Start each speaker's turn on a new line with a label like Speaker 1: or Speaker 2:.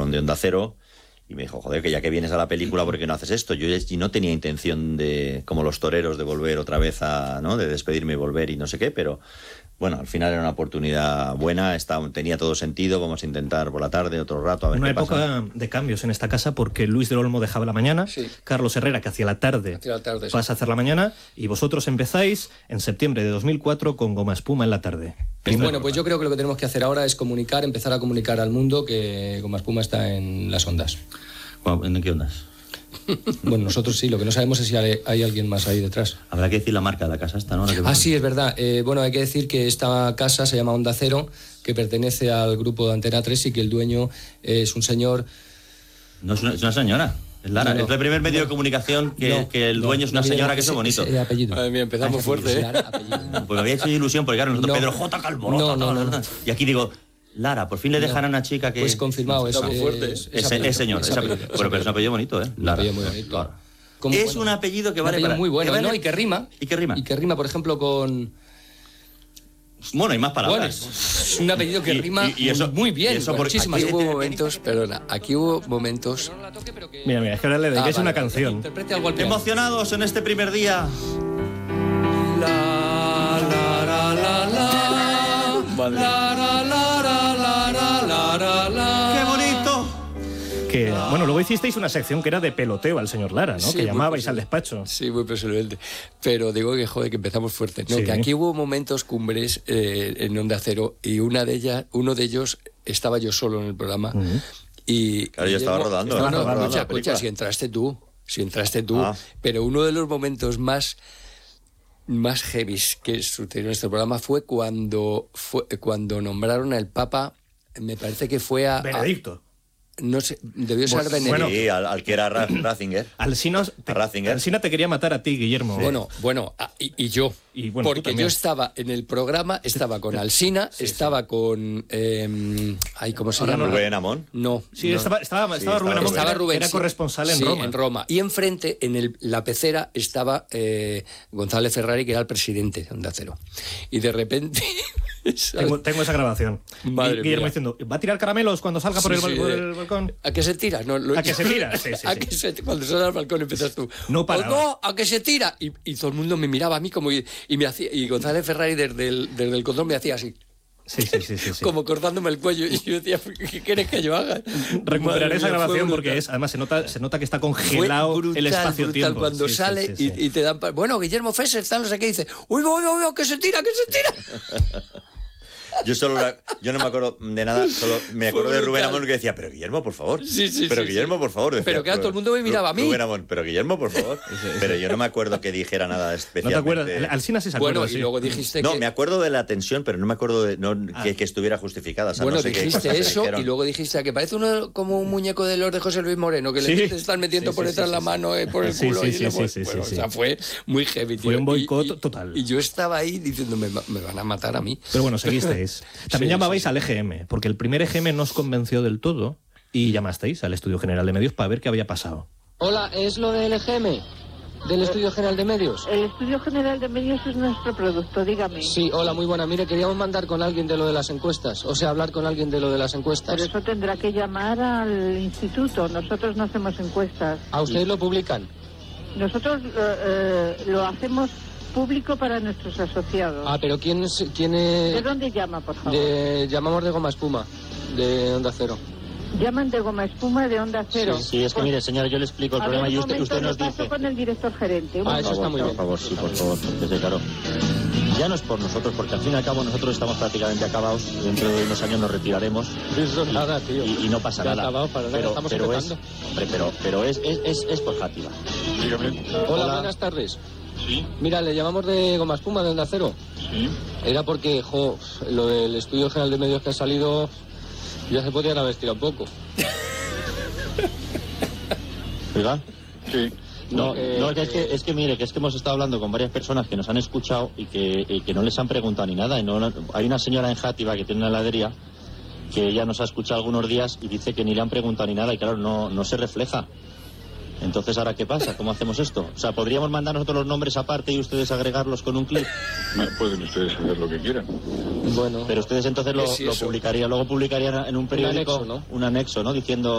Speaker 1: de Onda Cero, y me dijo, joder, que ya que vienes a la película, ¿por qué no haces esto? Yo no tenía intención de, como los toreros, de volver otra vez ¿no? De despedirme y volver y no sé qué, pero bueno, al final era una oportunidad buena, tenía todo sentido, vamos a intentar por la tarde, otro rato, a ver
Speaker 2: una
Speaker 1: qué pasa.
Speaker 2: Una época de cambios en esta casa, porque Luis del Olmo dejaba la mañana, Carlos Herrera, que hacía la tarde, pasa a hacer la mañana, y vosotros empezáis en septiembre de 2004 con Goma Espuma en la tarde.
Speaker 3: Bueno, pues yo creo que lo que tenemos que hacer ahora es empezar a comunicar al mundo que Goma Espuma está en las ondas.
Speaker 1: ¿En qué ondas?
Speaker 3: Bueno, nosotros sí, lo que no sabemos es si hay alguien más ahí detrás.
Speaker 1: Habrá que decir la marca de la casa esta, ¿no?
Speaker 3: Sí, es verdad. Bueno, hay que decir que esta casa se llama Onda Cero, que pertenece al grupo de Antena 3 y que el dueño es un señor...
Speaker 1: No, es una señora. Es Lara, es el primer medio de comunicación que el dueño es una señora, que eso es bonito.
Speaker 3: Apellido.
Speaker 4: Madre mía, empezamos fuerte,
Speaker 1: Pues me había hecho ilusión, porque claro, nosotros Pedro J. Calvo.
Speaker 3: No.
Speaker 1: Y aquí digo... Lara, por fin le dejan a una chica que...
Speaker 3: Pues confirmado,
Speaker 1: es señor. Pero es un apellido bonito, ¿eh?
Speaker 3: Lara. Un apellido muy bonito.
Speaker 1: Claro. Es un apellido que vale para...
Speaker 3: muy bueno, ¿no? Y que rima.
Speaker 1: ¿Y qué rima?
Speaker 3: Y que rima, por ejemplo, con...
Speaker 1: Bueno, hay más palabras.
Speaker 3: Bueno, es un apellido que rima
Speaker 1: y eso,
Speaker 3: muy bien.
Speaker 1: Eso
Speaker 4: aquí hubo momentos, perdona, aquí hubo momentos...
Speaker 2: Mira, es que ahora le dediquéis una canción.
Speaker 1: Emocionados en este primer día. ¡Qué bonito!
Speaker 2: Que, bueno, luego hicisteis una sección que era de peloteo al señor Lara, ¿no? Que llamabais al despacho.
Speaker 4: Sí, muy personalmente. Pero digo que, joder, que empezamos fuerte. No, que aquí hubo momentos cumbres en Onda Cero y uno de ellos estaba yo solo en el programa. Y
Speaker 1: claro, yo estaba rodando.
Speaker 4: Escucha, si entraste tú. Pero uno de los momentos más heavies que sucedió en este programa fue cuando nombraron al Papa, me parece que fue a...
Speaker 2: Benedicto.
Speaker 4: No sé, debió ser Benedicto.
Speaker 1: Bueno, sí, al que era Ratzinger.
Speaker 2: Alsina te quería matar a ti, Guillermo.
Speaker 4: Bueno, y yo.
Speaker 2: Y bueno,
Speaker 4: porque yo estaba en el programa, estaba con Alsina, estaba con... ¿cómo se llama?
Speaker 1: ¿Rubén Amón?
Speaker 4: No.
Speaker 2: Sí, estaba Rubén Amón.
Speaker 4: Estaba Rubén,
Speaker 2: era corresponsal en Roma.
Speaker 4: Sí, en Roma. Y enfrente, en la pecera, estaba González Ferrari, que era el presidente de Onda Cero. Y de repente...
Speaker 2: Tengo esa grabación. Guillermo diciendo, ¿va a tirar caramelos cuando salga por el balcón?
Speaker 4: ¿A qué se tira?
Speaker 2: ¿A qué se tira? Sí.
Speaker 4: Cuando sale al balcón empiezas tú.
Speaker 2: No paraba.
Speaker 4: No, ¿a qué se tira? Y todo el mundo me miraba a mí como y me hacía, y González Ferrari desde el control me hacía así.
Speaker 2: Sí.
Speaker 4: Como cortándome el cuello. Y yo decía, ¿qué quieres que yo haga?
Speaker 2: Recuperaré esa grabación porque además se nota que está congelado el espacio-tiempo.
Speaker 4: Cuando sale y te dan... Bueno, Guillermo Fesser, no sé qué, dice, uy, que se tira.
Speaker 1: Yo no me acuerdo de nada, solo me acuerdo de Rubén Amón, que decía, pero Guillermo, por favor. Guillermo, por favor. Decía,
Speaker 4: pero que todo el mundo me miraba a mí.
Speaker 1: Rubén Amón, pero Guillermo, por favor. Pero yo no me acuerdo que dijera nada especial.
Speaker 2: ¿No te acuerdas? Alsina sí se acuerda.
Speaker 4: Bueno, y luego dijiste
Speaker 1: No, me acuerdo de la tensión, pero no me acuerdo que estuviera justificada. O sea,
Speaker 4: bueno,
Speaker 1: no sé
Speaker 4: dijiste eso y luego dijiste que parece uno como un muñeco de los de José Luis Moreno, que le están metiendo por detrás la mano, por el culo. O sea, fue muy heavy, tío.
Speaker 2: Fue un boicot total.
Speaker 4: Y yo estaba ahí diciendo, me van a matar a mí.
Speaker 2: Pero bueno, seguisteis. También llamabais al EGM, porque el primer EGM no os convenció del todo y llamasteis al Estudio General de Medios para ver qué había pasado.
Speaker 3: Hola, ¿es lo del EGM? ¿Del Estudio General de Medios?
Speaker 5: El Estudio General de Medios es nuestro producto, dígame.
Speaker 3: Sí, hola, muy buena. Mire, queríamos mandar con alguien de lo de las encuestas, o sea, hablar con alguien de lo de las encuestas.
Speaker 5: Pero eso tendrá que llamar al instituto, nosotros no hacemos encuestas.
Speaker 3: ¿A ustedes lo publican?
Speaker 5: Nosotros lo hacemos público para nuestros asociados.
Speaker 3: Pero ¿quién es...?
Speaker 5: ¿De dónde llama, por favor?
Speaker 3: Llamamos de Goma Espuma, de Onda Cero.
Speaker 5: Llaman de Goma Espuma de Onda Cero.
Speaker 6: Sí, es que mire, señora, yo le explico el problema y usted nos dice...
Speaker 5: paso con el director gerente.
Speaker 3: Eso está muy bien.
Speaker 6: Por favor, porque claro. Ya no es por nosotros, porque al fin y al cabo nosotros estamos prácticamente acabados. Dentro de unos años nos retiraremos.
Speaker 3: Eso nada, tío.
Speaker 6: Y no pasa nada.
Speaker 3: Acabado para nada, estamos empezando.
Speaker 6: Pero es por Játiva.
Speaker 3: Hola, buenas tardes.
Speaker 6: Sí.
Speaker 3: Mira, le llamamos de Goma Espuma, de Onda Cero.
Speaker 6: Sí.
Speaker 3: Era porque, lo del Estudio General de Medios que ha salido, ya se podían haber estirado un poco.
Speaker 6: ¿Verdad?
Speaker 7: Sí.
Speaker 6: No, es que mire, que es que hemos estado hablando con varias personas que nos han escuchado y que no les han preguntado ni nada. Hay una señora en Játiva que tiene una heladería que ya nos ha escuchado algunos días y dice que ni le han preguntado ni nada y claro, no se refleja. Entonces, ¿ahora qué pasa? ¿Cómo hacemos esto? O sea, ¿podríamos mandar nosotros los nombres aparte y ustedes agregarlos con un clic?
Speaker 7: Pueden ustedes hacer lo que quieran.
Speaker 6: Bueno. Pero ustedes entonces lo publicarían, luego publicarían en un periódico
Speaker 3: un anexo, ¿no?
Speaker 6: Un anexo, ¿no? Diciendo...